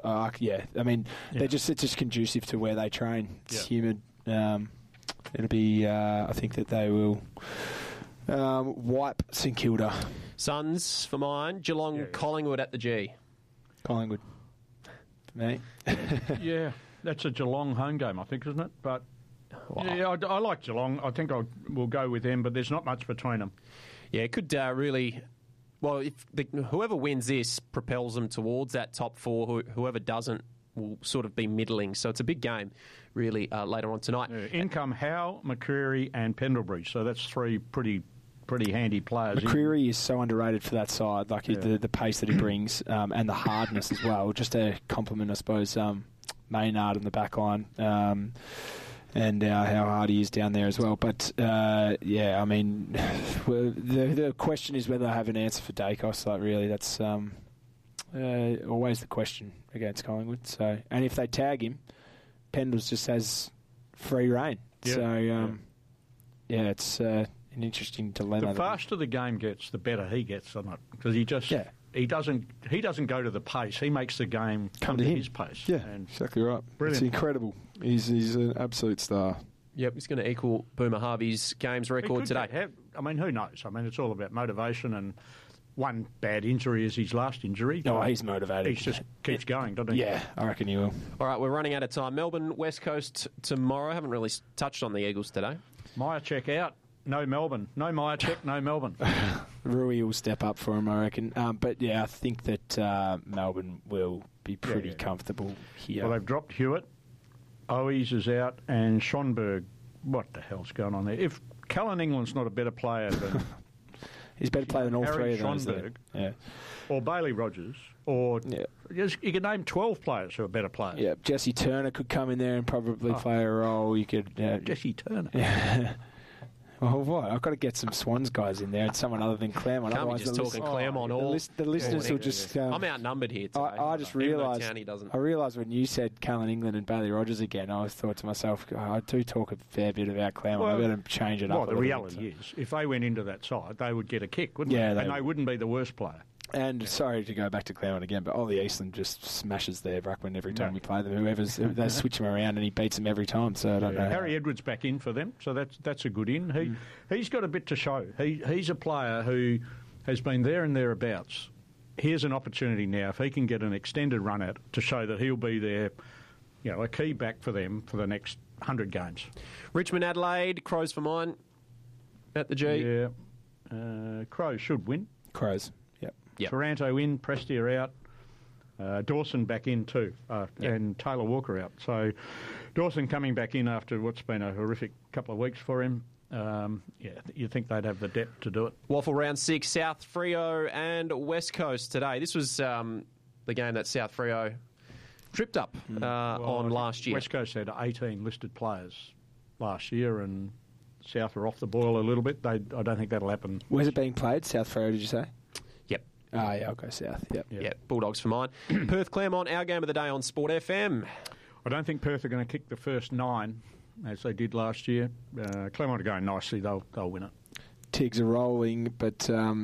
I mean, it's just conducive to where they train. It's humid. It'll be. I think that they will wipe St Kilda. Suns for mine. Geelong, Collingwood at the G. Collingwood for me. Yeah, that's a Geelong home game, I think, isn't it? But I like Geelong. I think we'll go with them, but there's not much between them. Yeah, it could really. Well, if whoever wins this propels them towards that top four, whoever doesn't will sort of be middling. So it's a big game, really, later on tonight. Yeah, in come Howe, McCreery and Pendlebury. So that's three pretty handy players. McCreery is so underrated for that side, like the pace that he brings and the hardness as well. Just a compliment, I suppose, Maynard in the back line. And how hard he is down there as well. But, I mean, the question is whether I have an answer for Daicos. Like, really, that's always the question against Collingwood. So, and if they tag him, Pendles just has free reign. Yeah. So, it's an interesting dilemma. The faster the game gets, the better he gets on it. Because he just... Yeah. He doesn't go to the pace. He makes the game come to his pace. Yeah, exactly right. Brilliant. It's incredible. He's an absolute star. Yep, he's going to equal Boomer Harvey's games record today. Who knows? I mean, it's all about motivation, and one bad injury is his last injury. Oh, he's motivated. He just keeps going, doesn't he? Yeah, I reckon he will. All right, we're running out of time. Melbourne, West Coast tomorrow. Haven't really touched on the Eagles today. Meyer check out. No Melbourne. No Meyer check, no Melbourne. Rui will step up for him, I reckon. But, I think that Melbourne will be pretty comfortable here. Well, they've dropped Hewitt. Owies is out, and Schonberg. What the hell's going on there? If Callan England's not a better player than... He's a better player than all Harry three of those. Schonberg, yeah. Or Bailey Rogers, or... Yeah. You could name 12 players who are better players. Yeah, Jesse Turner could come in there and probably play a role. You could... Jesse Turner? Yeah. Well, what? I've got to get some Swans guys in there and someone other than Claremont. Can't be just talking Claremont all. The listeners will just... I'm outnumbered here today. I just realised when you said Callan England and Bailey Rogers again, I thought to myself, I do talk a fair bit about Claremont. I better change it up. Well, the reality is, if they went into that side, they would get a kick, wouldn't they? And they wouldn't be the worst player. And sorry to go back to Claremont again, but Ollie Eastland just smashes their ruckman every time we play them. They switch him around and he beats them every time. So I don't know. Harry Edwards back in for them, so that's a good in. He's got a bit to show. He's a player who has been there and thereabouts. Here's an opportunity now if he can get an extended run at to show that he'll be there, a key back for them for the next 100 games. Richmond, Adelaide, Crows for mine at the G. Yeah, Crows should win. Crows. Yep. Taranto in, Prestia out, Dawson back in too, and Taylor Walker out. So Dawson coming back in after what's been a horrific couple of weeks for him. You think they'd have the depth to do it. Waffle round 6, South Freo and West Coast today. This was the game that South Freo tripped up on last year. West Coast had 18 listed players last year, and South are off the boil a little bit. I don't think that'll happen. Where's it being played? South Freo, did you say? Yep. I'll go South. Yep. Bulldogs for mine. Perth Claremont, our game of the day on Sport FM. I don't think Perth are going to kick the first 9 as they did last year. Claremont are going nicely. They'll win it. Tigs are rolling, but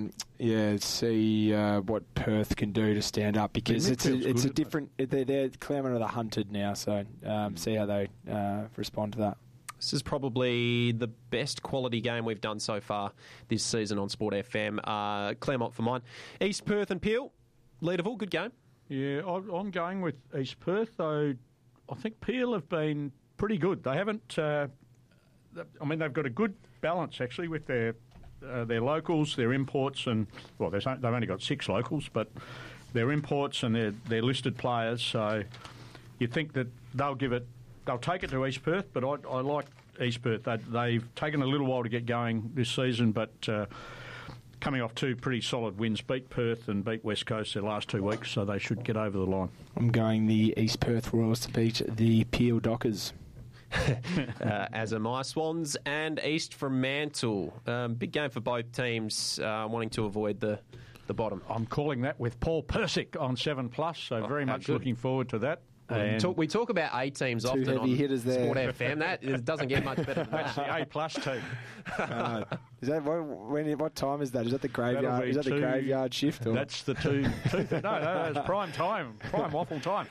see what Perth can do to stand up because it's a different. They're Claremont are the hunted now, so see how they respond to that. This is probably the best quality game we've done so far this season on Sport FM. Claremont for mine. East Perth and Peel, Leederville, good game. Yeah, I'm going with East Perth, though I think Peel have been pretty good. They haven't... they've got a good balance, actually, with their locals, their imports, and... Well, they've only got 6 locals, but their imports and their listed players, so you think that they'll take it to East Perth, but I like East Perth. They've taken a little while to get going this season, but coming off 2 pretty solid wins, beat Perth and beat West Coast their last 2 weeks, so they should get over the line. I'm going the East Perth Royals to beat the Peel Dockers. As are my Swans and East Fremantle. Big game for both teams, wanting to avoid the bottom. I'm calling that with Paul Persick on 7+, so very much looking forward to that. We talk about A teams often on Sport FM. That doesn't get much better than that. That's the A+ team. Is that what time is that? Is that the graveyard? Is that the graveyard shift? Or? That's the two. No, it's prime time, prime waffle time.